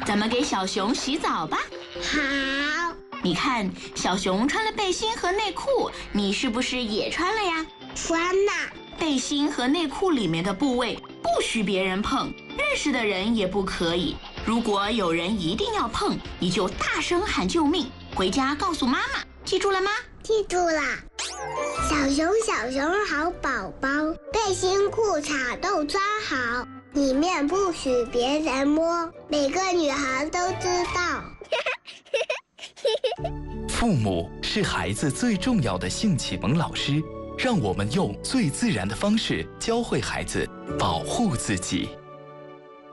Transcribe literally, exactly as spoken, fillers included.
咱们给小熊洗澡吧。 好。 你看，小熊穿了背心和内裤，你是不是也穿了呀？ 穿了。 背心和内裤里面的部位不许别人碰，认识的人也不可以。如果有人一定要碰，你就大声喊救命，回家告诉妈妈，记住了吗？ 记住了。小熊小熊好宝宝，背心裤衩都穿好，里面不许别人摸，每个女孩都知道。 父母是孩子最重要的性启蒙老师，让我们用最自然的方式教会孩子保护自己。